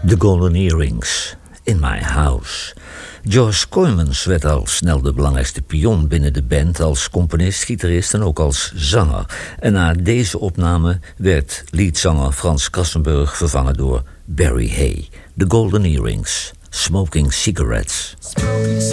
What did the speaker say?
The Golden Earrings, In My House. Josh Coymans werd al snel de belangrijkste pion binnen de band als componist, gitarist en ook als zanger. En na deze opname werd leadzanger Frans Kassenburg vervangen door Barry Hay. The Golden Earrings, Smoking Cigarettes.